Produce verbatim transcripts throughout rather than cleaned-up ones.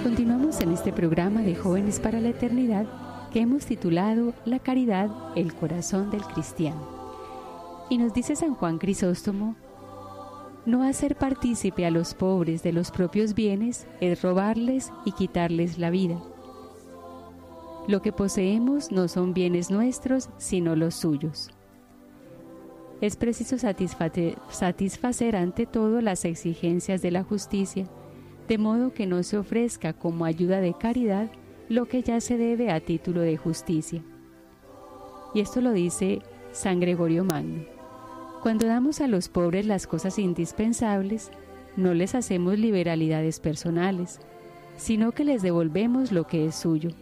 Continuamos en este programa de Jóvenes para la Eternidad que hemos titulado La caridad, el corazón del cristiano. Y nos dice San Juan Crisóstomo: no hacer partícipe a los pobres de los propios bienes es robarles y quitarles la vida. Lo que poseemos no son bienes nuestros, sino los suyos. Es preciso satisfacer, satisfacer ante todo las exigencias de la justicia, de modo que no se ofrezca como ayuda de caridad lo que ya se debe a título de justicia. Y esto lo dice San Gregorio Magno. Cuando damos a los pobres las cosas indispensables, no les hacemos liberalidades personales, sino que les devolvemos lo que es suyo.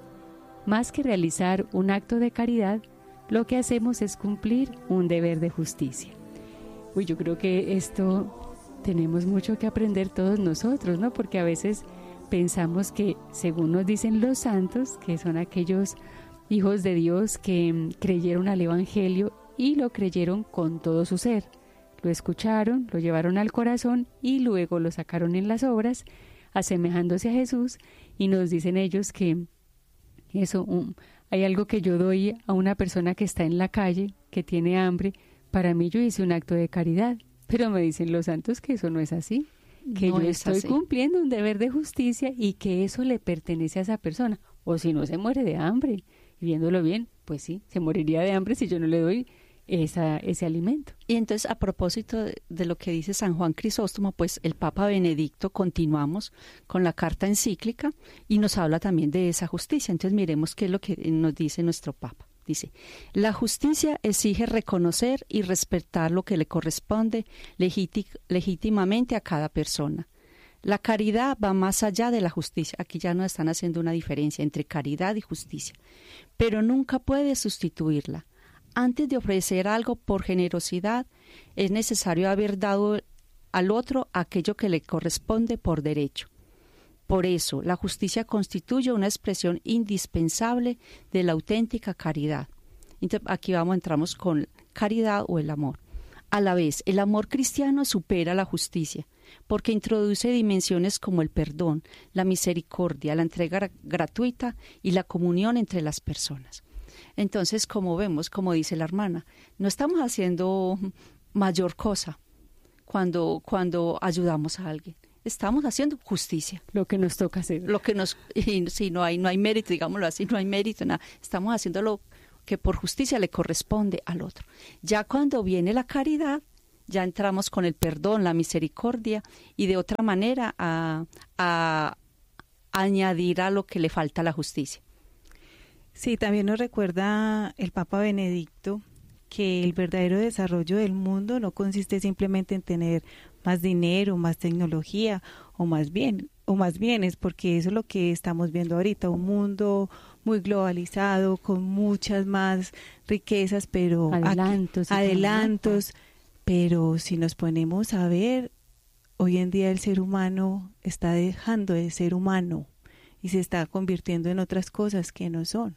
Más que realizar un acto de caridad, lo que hacemos es cumplir un deber de justicia. Uy, yo creo que esto tenemos mucho que aprender todos nosotros, ¿no? Porque a veces pensamos que, según nos dicen los santos, que son aquellos hijos de Dios que creyeron al Evangelio y lo creyeron con todo su ser. Lo escucharon, lo llevaron al corazón y luego lo sacaron en las obras, asemejándose a Jesús, y nos dicen ellos que eso, um, hay algo que yo doy a una persona que está en la calle, que tiene hambre, para mí yo hice un acto de caridad, pero me dicen los santos que eso no es así, que no yo estoy así. Cumpliendo un deber de justicia y que eso le pertenece a esa persona, o si no se muere de hambre, y viéndolo bien, pues sí, se moriría de hambre si yo no le doy Esa, ese alimento. Y entonces, a propósito de, de lo que dice San Juan Crisóstomo, pues el Papa Benedicto, continuamos con la carta encíclica y nos habla también de esa justicia. Entonces miremos qué es lo que nos dice nuestro Papa. Dice: la justicia exige reconocer y respetar lo que le corresponde legíti- legítimamente a cada persona. La caridad va más allá de la justicia. Aquí ya nos están haciendo una diferencia entre caridad y justicia, pero nunca puede sustituirla. Antes de ofrecer algo por generosidad, es necesario haber dado al otro aquello que le corresponde por derecho. Por eso, la justicia constituye una expresión indispensable de la auténtica caridad. Entonces, aquí vamos, entramos con caridad o el amor. A la vez, el amor cristiano supera la justicia, porque introduce dimensiones como el perdón, la misericordia, la entrega gratuita y la comunión entre las personas. Entonces, como vemos, como dice la hermana, no estamos haciendo mayor cosa cuando, cuando ayudamos a alguien. Estamos haciendo justicia. Lo que nos toca hacer. Lo que nos, y si no hay, no hay mérito, digámoslo así, no hay mérito, nada. Estamos haciendo lo que por justicia le corresponde al otro. Ya cuando viene la caridad, ya entramos con el perdón, la misericordia y de otra manera a, a, a añadir a lo que le falta a la justicia. Sí, también nos recuerda el Papa Benedicto que el verdadero desarrollo del mundo no consiste simplemente en tener más dinero, más tecnología o más bien o más bienes, porque eso es lo que estamos viendo ahorita, un mundo muy globalizado con muchas más riquezas, pero adelantos, aquí, adelantos, pero si nos ponemos a ver, hoy en día el ser humano está dejando de ser humano y se está convirtiendo en otras cosas que no son.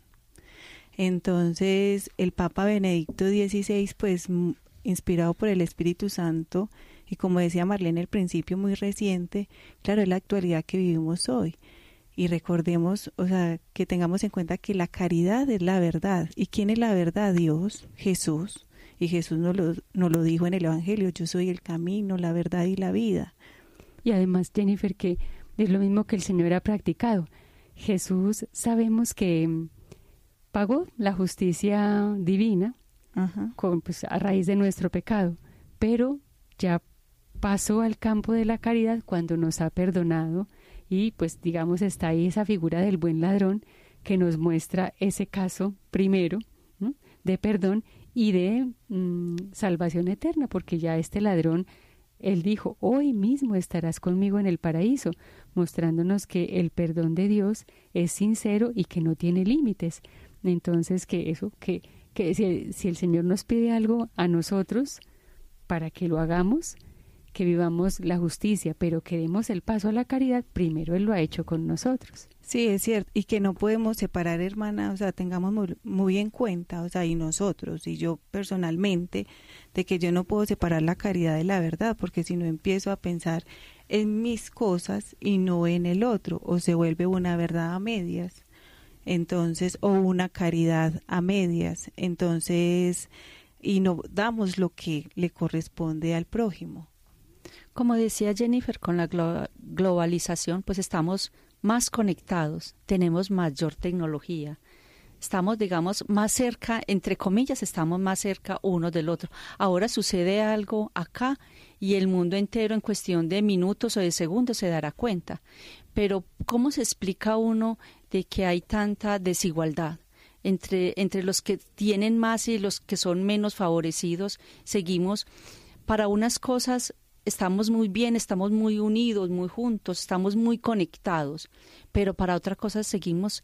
Entonces, el Papa Benedicto dieciséis, pues, inspirado por el Espíritu Santo, y como decía Marlene al principio, muy reciente, claro, es la actualidad que vivimos hoy. Y recordemos, o sea, que tengamos en cuenta que la caridad es la verdad. ¿Y quién es la verdad? Dios, Jesús. Y Jesús nos lo, nos lo dijo en el Evangelio: yo soy el camino, la verdad y la vida. Y además, Jennifer, que es lo mismo que el Señor ha practicado. Jesús, sabemos que pagó la justicia divina, ajá, con, pues, a raíz de nuestro pecado, pero ya pasó al campo de la caridad cuando nos ha perdonado y pues digamos está ahí esa figura del buen ladrón que nos muestra ese caso primero, ¿no?, de perdón y de mmm, salvación eterna, porque ya este ladrón, él dijo: hoy mismo estarás conmigo en el paraíso, mostrándonos que el perdón de Dios es sincero y que no tiene límites. Entonces, que eso, que, que si, si el Señor nos pide algo a nosotros para que lo hagamos, que vivamos la justicia, pero que demos el paso a la caridad, primero Él lo ha hecho con nosotros. Sí, es cierto, y que no podemos separar, hermana, o sea, tengamos muy, muy en cuenta, o sea, y nosotros, y yo personalmente, de que yo no puedo separar la caridad de la verdad, porque si no empiezo a pensar en mis cosas y no en el otro, o se vuelve una verdad a medias, entonces, o una caridad a medias, entonces, y no damos lo que le corresponde al prójimo. Como decía Jennifer, con la glo- globalización, pues estamos más conectados, tenemos mayor tecnología, estamos, digamos, más cerca, entre comillas, estamos más cerca uno del otro. Ahora sucede algo acá y el mundo entero en cuestión de minutos o de segundos se dará cuenta. Pero ¿cómo se explica uno de que hay tanta desigualdad entre, entre los que tienen más y los que son menos favorecidos? Seguimos para unas cosas. Estamos muy bien, estamos muy unidos, muy juntos, estamos muy conectados, pero para otras cosas seguimos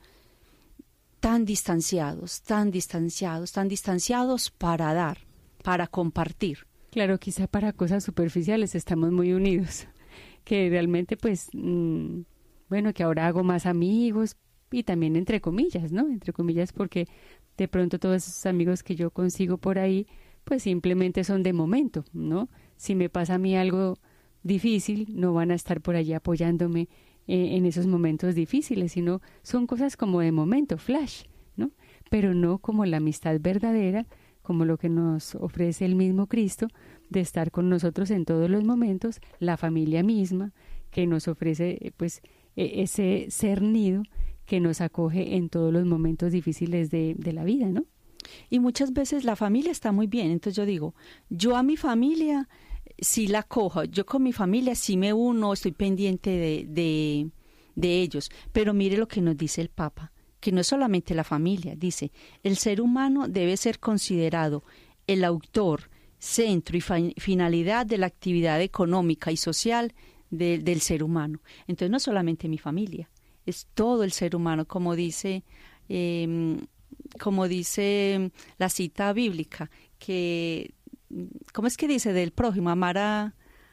tan distanciados, tan distanciados, tan distanciados para dar, para compartir. Claro, quizá para cosas superficiales estamos muy unidos, que realmente pues, mmm, bueno, que ahora hago más amigos y también entre comillas, ¿no? Entre comillas porque de pronto todos esos amigos que yo consigo por ahí, pues simplemente son de momento, ¿no? Si me pasa a mí algo difícil, no van a estar por allí apoyándome eh, en esos momentos difíciles, sino son cosas como de momento, flash, ¿no? Pero no como la amistad verdadera, como lo que nos ofrece el mismo Cristo, de estar con nosotros en todos los momentos, la familia misma, que nos ofrece pues eh, ese ser nido que nos acoge en todos los momentos difíciles de, de la vida, ¿no? Y muchas veces la familia está muy bien, entonces yo digo, yo a mi familia sí la cojo, yo con mi familia sí me uno, estoy pendiente de, de, de ellos, pero mire lo que nos dice el Papa, que no es solamente la familia, dice, el ser humano debe ser considerado el autor, centro y fa- finalidad de la actividad económica y social de, del ser humano. Entonces no solamente mi familia, es todo el ser humano, como dice... Eh, como dice la cita bíblica, que, ¿cómo es que dice? Del prójimo, amar a,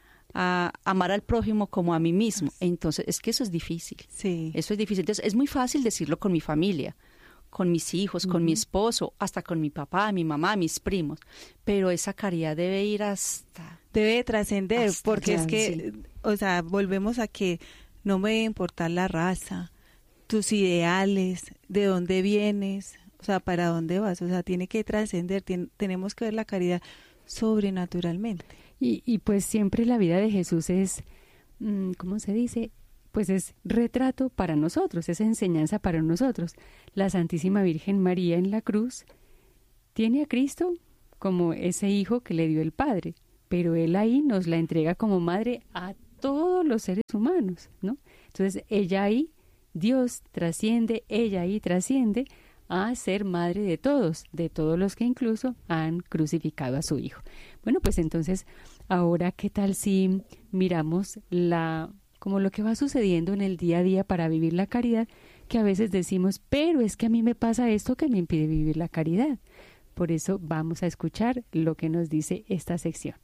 a amar al prójimo como a mí mismo. Entonces, es que eso es difícil. Sí. Eso es difícil. Entonces, es muy fácil decirlo con mi familia, con mis hijos, uh-huh. con mi esposo, hasta con mi papá, mi mamá, mis primos. Pero esa caridad debe ir hasta... Debe trascender, porque allá, es que, sí. o sea, volvemos a que no me debe importar la raza, tus ideales, de dónde vienes, o sea, ¿para dónde vas? O sea, tiene que trascender, ten, tenemos que ver la caridad sobrenaturalmente. Y, y pues siempre la vida de Jesús es, ¿cómo se dice? Pues es retrato para nosotros, es enseñanza para nosotros. La Santísima Virgen María en la cruz tiene a Cristo como ese hijo que le dio el Padre, pero Él ahí nos la entrega como madre a todos los seres humanos, ¿no? Entonces, ella ahí, Dios trasciende, ella ahí trasciende a ser madre de todos, de todos los que incluso han crucificado a su hijo. Bueno, pues entonces, ahora, ¿qué tal si miramos la, como lo que va sucediendo en el día a día para vivir la caridad? Que a veces decimos, pero es que a mí me pasa esto que me impide vivir la caridad. Por eso vamos a escuchar lo que nos dice esta sección.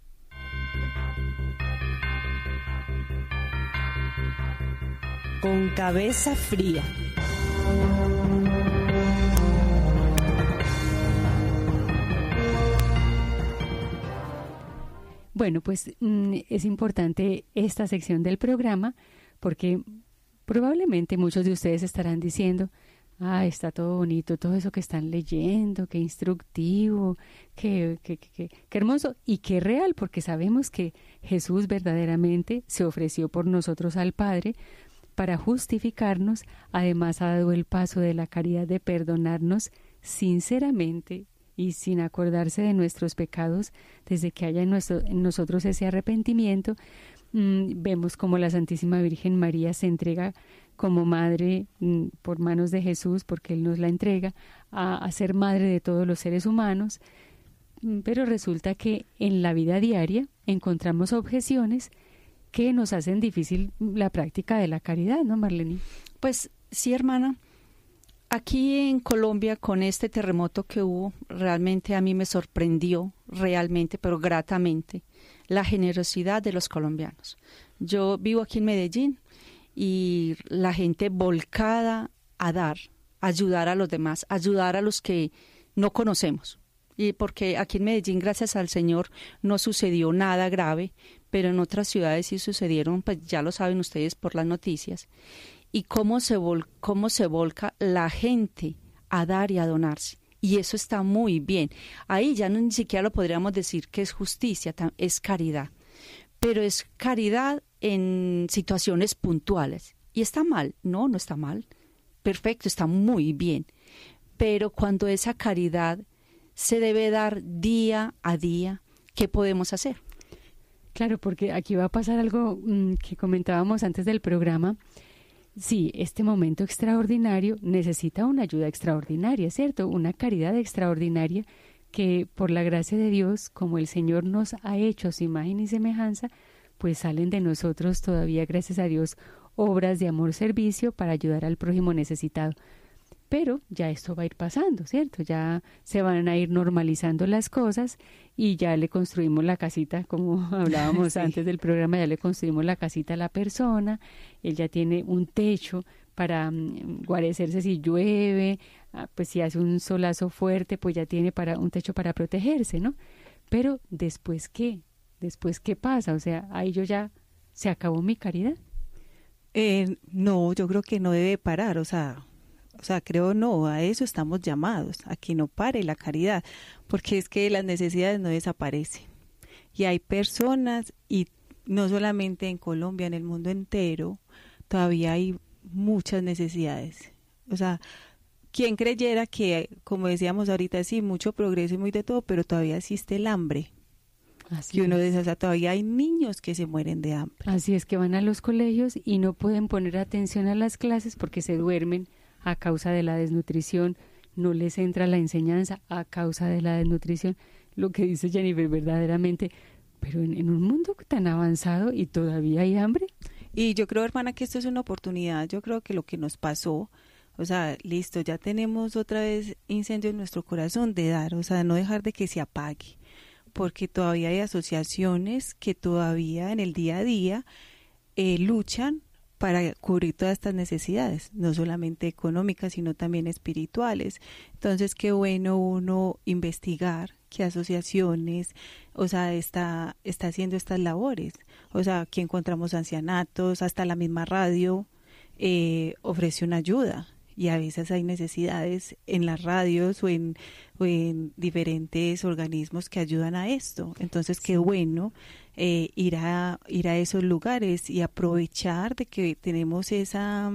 Con cabeza fría. Bueno, pues mm, es importante esta sección del programa porque probablemente muchos de ustedes estarán diciendo, ah, está todo bonito, todo eso que están leyendo, qué instructivo, qué, qué, qué, qué hermoso y qué real, porque sabemos que Jesús verdaderamente se ofreció por nosotros al Padre para justificarnos, además ha dado el paso de la caridad de perdonarnos sinceramente y sin acordarse de nuestros pecados, desde que haya en, nuestro, en nosotros ese arrepentimiento. Mmm, vemos como la Santísima Virgen María se entrega como madre mmm, por manos de Jesús, porque Él nos la entrega, a, a ser madre de todos los seres humanos, mmm, pero resulta que en la vida diaria encontramos objeciones que nos hacen difícil la práctica de la caridad, ¿no, Marlene? Pues sí, hermana. Aquí en Colombia, con este terremoto que hubo, realmente a mí me sorprendió, realmente, pero gratamente, la generosidad de los colombianos. Yo vivo aquí en Medellín y la gente volcada a dar, ayudar a los demás, ayudar a los que no conocemos. Y porque aquí en Medellín, gracias al Señor, no sucedió nada grave, pero en otras ciudades sí sucedieron, pues ya lo saben ustedes por las noticias. Y cómo se, vol cómo se volca la gente a dar y a donarse. Y eso está muy bien. Ahí ya no, ni siquiera lo podríamos decir que es justicia, es caridad. Pero es caridad en situaciones puntuales. ¿Y está mal? No, no está mal. Perfecto, está muy bien. Pero cuando esa caridad se debe dar día a día, ¿qué podemos hacer? Claro, porque aquí va a pasar algo mmm, que comentábamos antes del programa. Sí, este momento extraordinario necesita una ayuda extraordinaria, ¿cierto? Una caridad extraordinaria que por la gracia de Dios, como el Señor nos ha hecho a su imagen y semejanza, pues salen de nosotros todavía, gracias a Dios, obras de amor, servicio para ayudar al prójimo necesitado. Pero ya esto va a ir pasando, ¿cierto? Ya se van a ir normalizando las cosas y ya le construimos la casita, como hablábamos sí. antes del programa, ya le construimos la casita a la persona, él ya tiene un techo para um, guarecerse si llueve, uh, pues si hace un solazo fuerte, pues ya tiene para un techo para protegerse, ¿no? Pero ¿después qué? ¿Después qué pasa? O sea, ahí yo ya, ¿se acabó mi caridad? Eh, no, yo creo que no debe parar, o sea... O sea, creo no, a eso estamos llamados, a que no pare la caridad, porque es que las necesidades no desaparecen. Y hay personas, y no solamente en Colombia, en el mundo entero, todavía hay muchas necesidades. O sea, ¿quién creyera que, como decíamos ahorita, sí, mucho progreso y muy de todo, pero todavía existe el hambre? Así que uno dice, o sea, todavía hay niños que se mueren de hambre. Así es, que van a los colegios y no pueden poner atención a las clases porque se duermen a causa de la desnutrición, no les entra la enseñanza a causa de la desnutrición. Lo que dice Jennifer, verdaderamente, pero en, en un mundo tan avanzado y todavía hay hambre. Y yo creo, hermana, que esto es una oportunidad. Yo creo que lo que nos pasó, o sea, listo, ya tenemos otra vez incendio en nuestro corazón de dar, o sea, no dejar de que se apague, porque todavía hay asociaciones que todavía en el día a día eh, luchan para cubrir todas estas necesidades, no solamente económicas, sino también espirituales. Entonces, qué bueno uno investigar qué asociaciones, o sea, está, está haciendo estas labores. O sea, aquí encontramos ancianatos, hasta la misma radio eh, ofrece una ayuda. Y a veces hay necesidades en las radios o en, o en diferentes organismos que ayudan a esto. Entonces, qué bueno eh, ir a ir a esos lugares y aprovechar de que tenemos esa,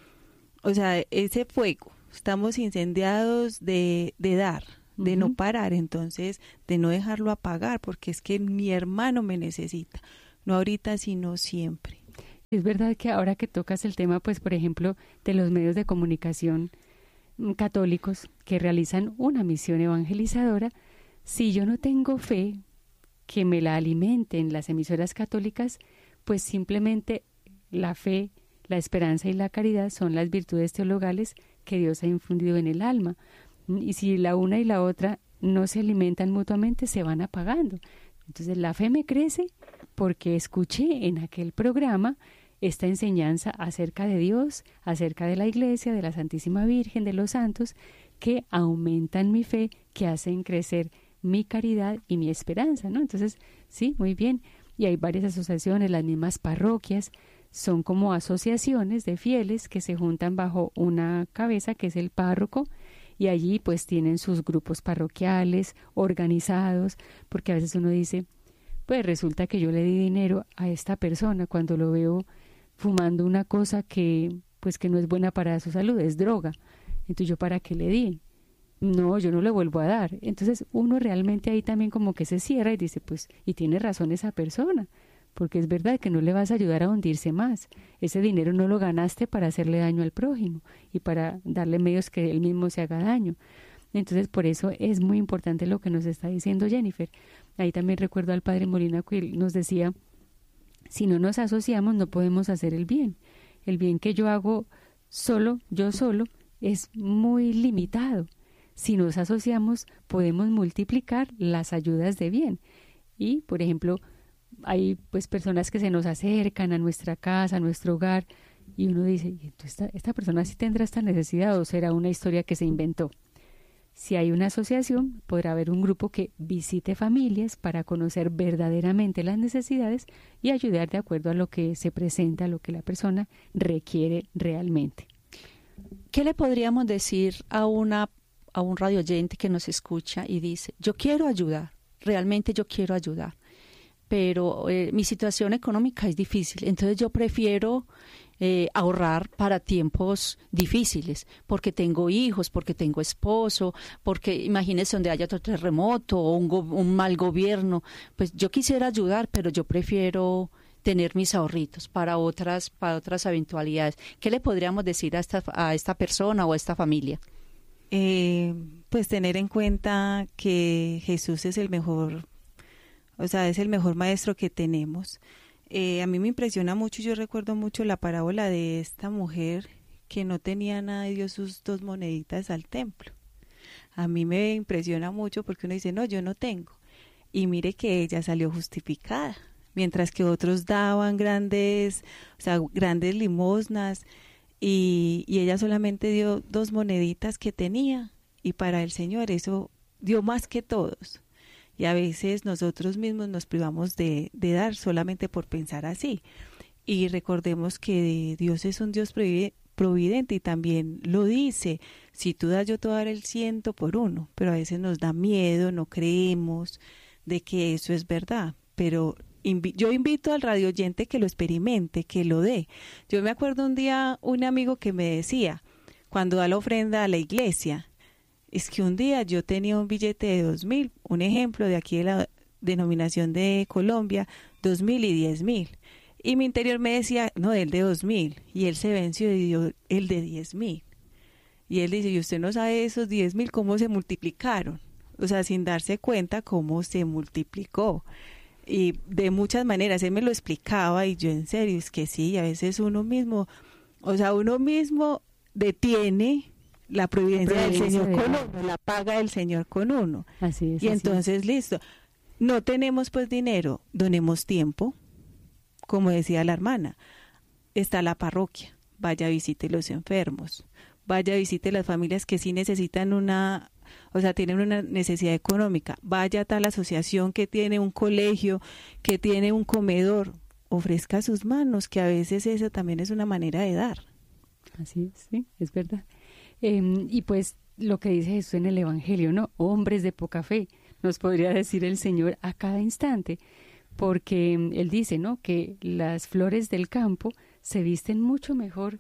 o sea, ese fuego. Estamos incendiados de, de dar, de uh-huh. no parar, entonces, de no dejarlo apagar, porque es que mi hermano me necesita, no ahorita, sino siempre. Es verdad que ahora que tocas el tema, pues, por ejemplo, de los medios de comunicación católicos que realizan una misión evangelizadora, si yo no tengo fe que me la alimenten las emisoras católicas, pues simplemente la fe, la esperanza y la caridad son las virtudes teologales que Dios ha infundido en el alma. Y si la una y la otra no se alimentan mutuamente, se van apagando. Entonces la fe me crece porque escuché en aquel programa esta enseñanza acerca de Dios, acerca de la Iglesia, de la Santísima Virgen, de los santos, que aumentan mi fe, que hacen crecer mi caridad y mi esperanza, ¿no? Entonces, sí, muy bien. Y hay varias asociaciones, las mismas parroquias, son como asociaciones de fieles que se juntan bajo una cabeza que es el párroco, y allí pues tienen sus grupos parroquiales organizados, porque a veces uno dice, pues resulta que yo le di dinero a esta persona cuando lo veo fumando una cosa que pues que no es buena para su salud, es droga. Entonces, ¿yo para qué le di? No, yo no le vuelvo a dar. Entonces, uno realmente ahí también como que se cierra y dice, pues, y tiene razón esa persona, porque es verdad que no le vas a ayudar a hundirse más. Ese dinero no lo ganaste para hacerle daño al prójimo y para darle medios que él mismo se haga daño. Entonces, por eso es muy importante lo que nos está diciendo Jennifer. Ahí también recuerdo al padre Molina que nos decía, si no nos asociamos no podemos hacer el bien. El bien que yo hago solo, yo solo, es muy limitado. Si nos asociamos podemos multiplicar las ayudas de bien. Y, por ejemplo, hay pues personas que se nos acercan a nuestra casa, a nuestro hogar, y uno dice, esta, esta persona sí tendrá esta necesidad o será una historia que se inventó. Si hay una asociación, podrá haber un grupo que visite familias para conocer verdaderamente las necesidades y ayudar de acuerdo a lo que se presenta, a lo que la persona requiere realmente. ¿Qué le podríamos decir a una a un radio oyente que nos escucha y dice, yo quiero ayudar, realmente yo quiero ayudar, pero eh, mi situación económica es difícil, entonces yo prefiero eh, ahorrar para tiempos difíciles, porque tengo hijos, porque tengo esposo, porque imagínese donde haya otro terremoto o un, go- un mal gobierno, pues yo quisiera ayudar, pero yo prefiero tener mis ahorritos para otras, para otras eventualidades. ¿Qué le podríamos decir a esta, a esta persona o a esta familia? Eh, pues tener en cuenta que Jesús es el mejor, o sea, es el mejor maestro que tenemos. Eh, a mí me impresiona mucho, yo recuerdo mucho la parábola de esta mujer que no tenía nada y dio sus dos moneditas al templo. A mí me impresiona mucho porque uno dice, no, yo no tengo. Y mire que ella salió justificada, mientras que otros daban grandes, o sea, grandes limosnas. Y, y ella solamente dio dos moneditas que tenía y para el Señor eso dio más que todos. Y a veces nosotros mismos nos privamos de, de dar solamente por pensar así. Y recordemos que Dios es un Dios providente y también lo dice, si tú das yo te voy a dar el ciento por uno, pero a veces nos da miedo, no creemos de que eso es verdad, pero yo invito al radio oyente que lo experimente, que lo dé. Yo me acuerdo un día un amigo que me decía, cuando da la ofrenda a la iglesia, es que un día yo tenía un billete de dos mil, un ejemplo de aquí de la denominación de Colombia, dos mil y diez mil. Y mi interior me decía, no, el de dos mil. Y él se venció y dio el de diez mil. Y él dice, y usted no sabe esos diez mil cómo se multiplicaron. O sea, sin darse cuenta cómo se multiplicó. Y de muchas maneras, él me lo explicaba y yo en serio, es que sí, a veces uno mismo, o sea, uno mismo detiene la providencia del Señor con uno, la paga del Señor con uno. Así es. Y así entonces, es. listo, no tenemos pues dinero, donemos tiempo, como decía la hermana, está la parroquia, vaya visite los enfermos, vaya visite las familias que sí necesitan una... O sea, tienen una necesidad económica. Vaya a tal asociación que tiene un colegio, que tiene un comedor. Ofrezca sus manos, que a veces eso también es una manera de dar. Así es, sí, es verdad. Eh, y pues lo que dice Jesús en el Evangelio, ¿no? Hombres de poca fe, nos podría decir el Señor a cada instante. Porque Él dice, ¿no? Que las flores del campo se visten mucho mejor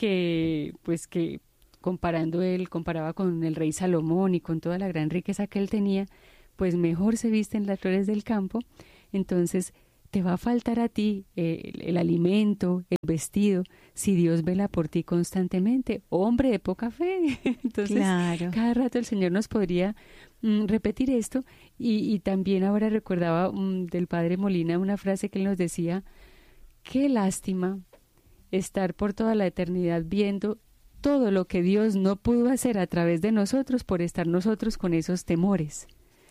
que, pues que... comparando él, comparaba con el rey Salomón y con toda la gran riqueza que él tenía, pues mejor se visten las flores del campo. Entonces te va a faltar a ti eh, el, el alimento, el vestido, si Dios vela por ti constantemente. Hombre de poca fe. Entonces claro. Cada rato el Señor nos podría mm, repetir esto. Y, y también ahora recordaba mm, del padre Molina una frase que él nos decía, qué lástima estar por toda la eternidad viendo todo lo que Dios no pudo hacer a través de nosotros por estar nosotros con esos temores.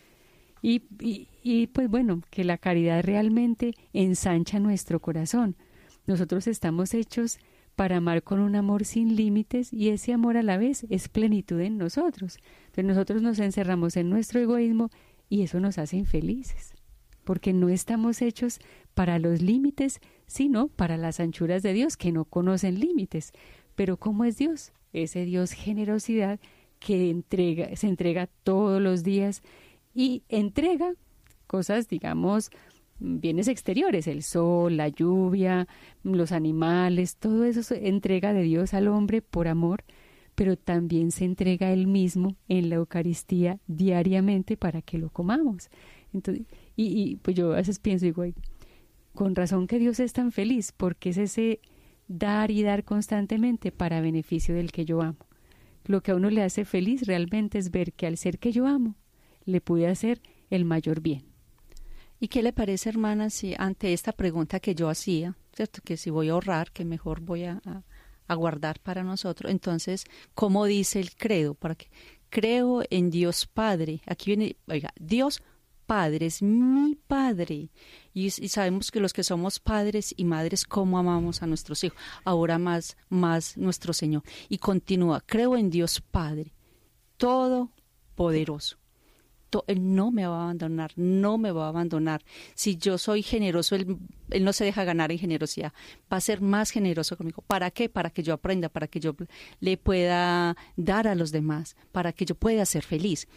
Y, y, y pues bueno, que la caridad realmente ensancha nuestro corazón. Nosotros estamos hechos para amar con un amor sin límites y ese amor a la vez es plenitud en nosotros. Entonces nosotros nos encerramos en nuestro egoísmo y eso nos hace infelices, porque no estamos hechos para los límites, sino para las anchuras de Dios que no conocen límites. Pero ¿cómo es Dios? Ese Dios generosidad que entrega, se entrega todos los días y entrega cosas, digamos, bienes exteriores, el sol, la lluvia, los animales, todo eso se entrega de Dios al hombre por amor, pero también se entrega Él mismo en la Eucaristía diariamente para que lo comamos. Entonces, y, y pues yo a veces pienso, digo, con razón que Dios es tan feliz, porque es ese dar y dar constantemente para beneficio del que yo amo. Lo que a uno le hace feliz realmente es ver que al ser que yo amo, le pude hacer el mayor bien. ¿Y qué le parece, hermana, si ante esta pregunta que yo hacía, cierto, que si voy a ahorrar, que mejor voy a, a, a guardar para nosotros? Entonces, ¿cómo dice el credo? Para que creo en Dios Padre. Aquí viene, oiga, Dios Padre es mi Padre. Y, y sabemos que los que somos padres y madres, cómo amamos a nuestros hijos. Ahora más, más nuestro Señor. Y continúa, creo en Dios Padre, todo poderoso. Él no me va a abandonar, no me va a abandonar. Si yo soy generoso, él, él no se deja ganar en generosidad. Va a ser más generoso conmigo. ¿Para qué? Para que yo aprenda, para que yo le pueda dar a los demás, para que yo pueda ser feliz.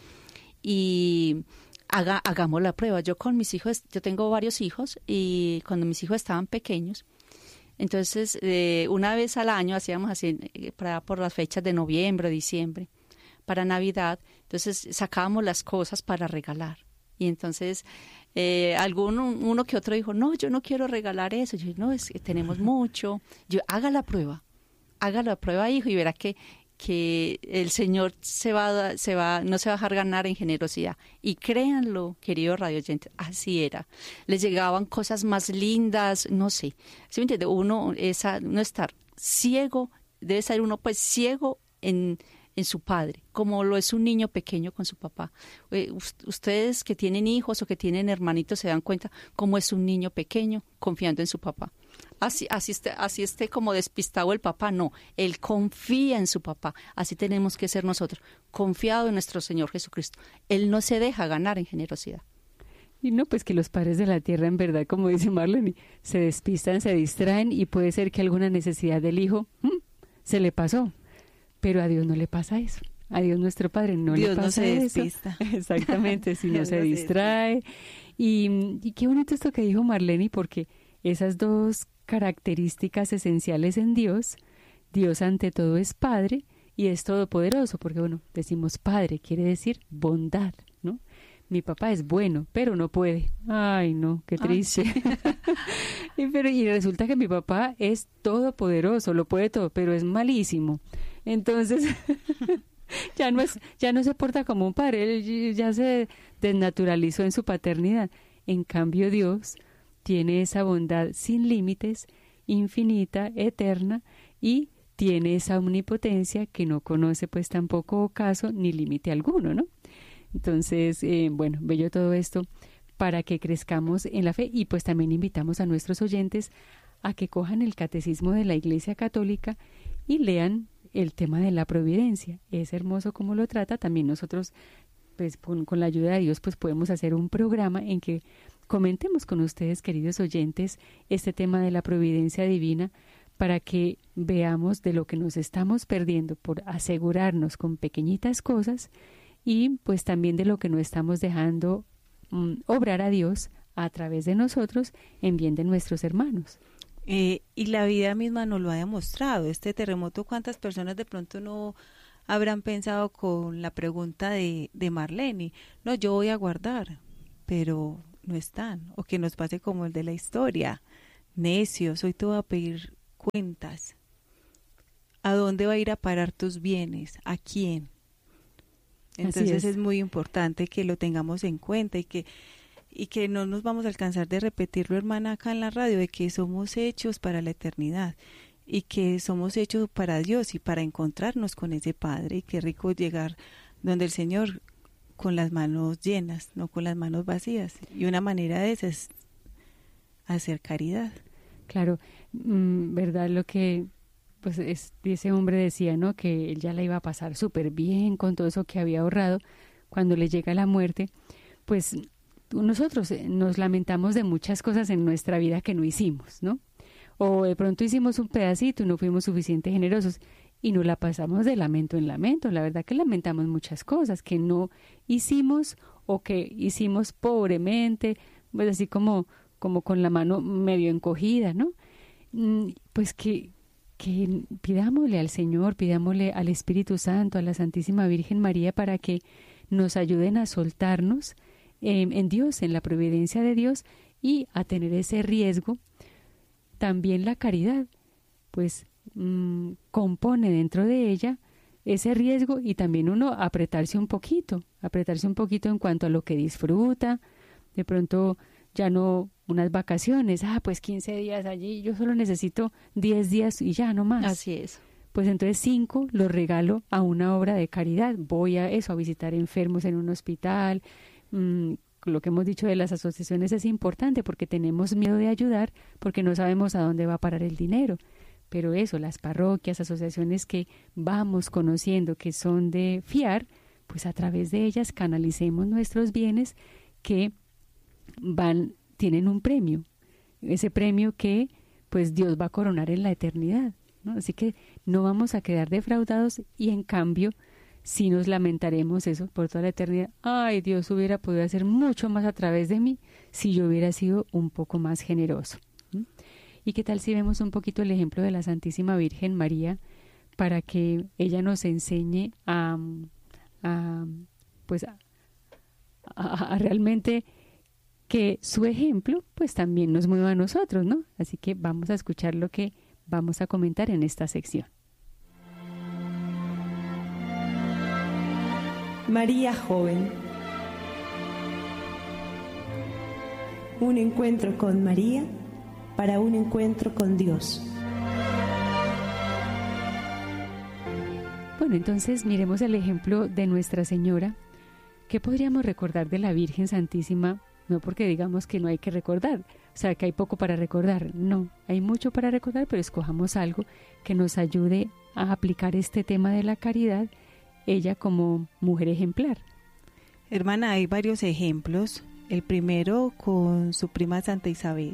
Y haga, hagamos la prueba. Yo con mis hijos, yo tengo varios hijos, y cuando mis hijos estaban pequeños, entonces eh, una vez al año hacíamos así, eh, para, por las fechas de noviembre, diciembre, para Navidad, entonces sacábamos las cosas para regalar. Y entonces eh, alguno, uno que otro dijo, no, yo no quiero regalar eso. Yo no, es que tenemos mucho. Yo, haga la prueba, haga la prueba, hijo, y verá que, que el Señor se va, se va, no se va a dejar ganar en generosidad. Y créanlo, queridos radioyentes, así era. Les llegaban cosas más lindas, no sé. ¿Sí me entiende? Uno, esa, no estar ciego, debe ser uno pues ciego en... en su padre, como lo es un niño pequeño con su papá. Eh, ustedes que tienen hijos o que tienen hermanitos se dan cuenta cómo es un niño pequeño confiando en su papá. Así, así, esté, así esté como despistado el papá, no, él confía en su papá. Así tenemos que ser nosotros, confiado en nuestro Señor Jesucristo. Él no se deja ganar en generosidad. Y no, pues que los padres de la tierra, en verdad, como dice Marlene, se despistan, se distraen, y puede ser que alguna necesidad del hijo ¿hmm? se le pasó. Pero a Dios no le pasa eso. A Dios nuestro Padre no Dios le pasa no se eso. despista. Exactamente, si no Dios se no se distrae. Y, y qué bonito esto que dijo Marlene, porque esas dos características esenciales en Dios, Dios ante todo es Padre y es todopoderoso, porque bueno, decimos Padre, quiere decir bondad, ¿no? Mi papá es bueno, pero no puede. Ay, no, qué triste. y, pero, y resulta que mi papá es todopoderoso, lo puede todo, pero es malísimo. Entonces, ya no es, ya no se porta como un padre, él ya se desnaturalizó en su paternidad. En cambio, Dios tiene esa bondad sin límites, infinita, eterna, y tiene esa omnipotencia que no conoce pues tampoco ocaso ni límite alguno, ¿no? Entonces, eh, bueno, bello todo esto para que crezcamos en la fe, y pues también invitamos a nuestros oyentes a que cojan el Catecismo de la Iglesia Católica y lean el tema de la providencia. Es hermoso cómo lo trata. También nosotros, pues con, con la ayuda de Dios, pues podemos hacer un programa en que comentemos con ustedes, queridos oyentes, este tema de la providencia divina, para que veamos de lo que nos estamos perdiendo por asegurarnos con pequeñitas cosas, y pues también de lo que no estamos dejando um, obrar a Dios a través de nosotros en bien de nuestros hermanos. Eh, y la vida misma nos lo ha demostrado. Este terremoto, ¿cuántas personas de pronto no habrán pensado con la pregunta de, de Marlene? No, yo voy a guardar, pero no están. O que nos pase como el de la historia. Necios, hoy te voy a pedir cuentas. ¿A dónde va a ir a parar tus bienes? ¿A quién? Entonces es. es muy importante que lo tengamos en cuenta, y que y que no nos vamos a alcanzar de repetirlo, hermana, acá en la radio, de que somos hechos para la eternidad y que somos hechos para Dios y para encontrarnos con ese Padre. Y qué rico llegar donde el Señor con las manos llenas, no con las manos vacías. Y una manera de esa es hacer caridad. Claro, mmm, verdad lo que pues es, ese hombre decía, ¿no? Que él ya la iba a pasar súper bien con todo eso que había ahorrado. Cuando le llega la muerte, pues nosotros nos lamentamos de muchas cosas en nuestra vida que no hicimos, ¿no? O de pronto hicimos un pedacito y no fuimos suficientemente generosos, y nos la pasamos de lamento en lamento. La verdad que lamentamos muchas cosas que no hicimos o que hicimos pobremente, pues así como, como con la mano medio encogida, ¿no? Pues que, que pidámosle al Señor, pidámosle al Espíritu Santo, a la Santísima Virgen María, para que nos ayuden a soltarnos eh, en Dios, en la providencia de Dios, y a tener ese riesgo. También la caridad, pues mmm, compone dentro de ella ese riesgo, y también uno apretarse un poquito, apretarse un poquito en cuanto a lo que disfruta. De pronto ya no unas vacaciones, ah, pues quince días allí, yo solo necesito diez días y ya no más. Así es. Pues entonces cinco los regalo a una obra de caridad. Voy a eso, a visitar enfermos en un hospital. Mmm, lo que hemos dicho de las asociaciones es importante, porque tenemos miedo de ayudar porque no sabemos a dónde va a parar el dinero. Pero eso, las parroquias, asociaciones que vamos conociendo que son de fiar, pues a través de ellas canalicemos nuestros bienes que van, tienen un premio, ese premio que pues Dios va a coronar en la eternidad, ¿no? Así que no vamos a quedar defraudados y en cambio sí nos lamentaremos eso por toda la eternidad. Ay, Dios hubiera podido hacer mucho más a través de mí si yo hubiera sido un poco más generoso. ¿Mm? ¿Y qué tal si vemos un poquito el ejemplo de la Santísima Virgen María para que ella nos enseñe a, a pues a, a, a realmente que su ejemplo pues también nos mueva a nosotros, ¿no? Así que vamos a escuchar lo que vamos a comentar en esta sección. María joven. Un encuentro con María para un encuentro con Dios. Bueno, entonces miremos el ejemplo de Nuestra Señora. ¿Qué podríamos recordar de la Virgen Santísima? No porque digamos que no hay que recordar, o sea, que hay poco para recordar. No, hay mucho para recordar, pero escojamos algo que nos ayude a aplicar este tema de la caridad, ella como mujer ejemplar. Hermana, hay varios ejemplos. El primero con su prima Santa Isabel,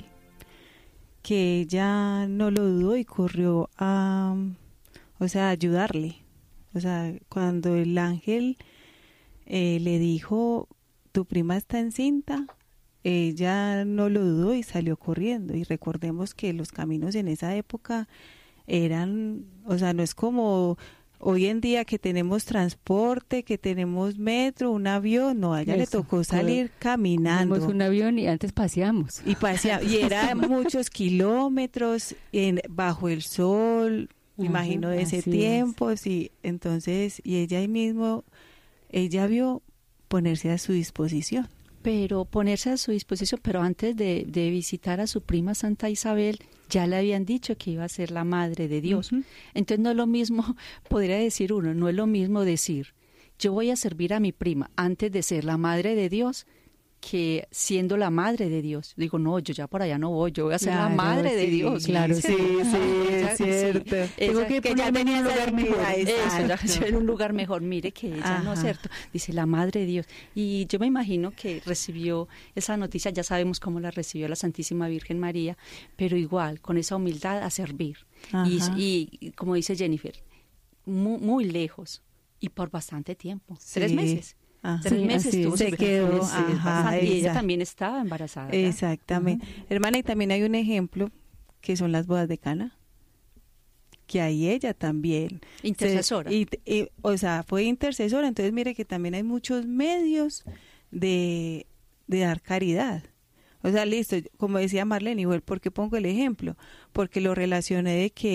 que ella no lo dudó y corrió a, o sea, a ayudarle. O sea, cuando el ángel eh, le dijo, tu prima está encinta, ella no lo dudó y salió corriendo. Y recordemos que los caminos en esa época eran, o sea, no es como hoy en día que tenemos transporte, que tenemos metro, un avión. No, a ella Eso, le tocó salir caminando. Tenemos un avión y antes paseamos. Y pasea, y era muchos kilómetros en, bajo el sol, me imagino de ese tiempo. Es. Sí, entonces, y ella ahí mismo, ella vio ponerse a su disposición. Pero ponerse a su disposición, pero antes de, de visitar a su prima Santa Isabel, ya le habían dicho que iba a ser la madre de Dios. Uh-huh. Entonces no es lo mismo, podría decir uno, no es lo mismo decir, yo voy a servir a mi prima antes de ser la madre de Dios, que siendo la madre de Dios. Digo, no, yo ya por allá no voy, yo voy a ser claro, la madre sí, de Dios. Claro, sí, sí, es cierto. Sí, Tengo esa, que, que ya tenía un lugar mejor. Eso, ya en un lugar mejor. Mire que ella Ajá. no es cierto. Dice, la madre de Dios. Y yo me imagino que recibió esa noticia, ya sabemos cómo la recibió la Santísima Virgen María, pero igual, con esa humildad a servir. Y, y como dice Jennifer, muy, muy lejos y por bastante tiempo. Sí. Tres meses. Ajá. Tres meses sí, estuvo se quedó ajá, y ella también estaba embarazada, ¿verdad? Exactamente. Uh-huh. Hermana, y también hay un ejemplo que son las bodas de Cana, que ahí ella también intercesora se, y, y, o sea, fue intercesora. Entonces mire que también hay muchos medios de, de dar caridad. O sea, listo, como decía Marlene, igual, ¿por qué pongo el ejemplo? Porque lo relacioné de que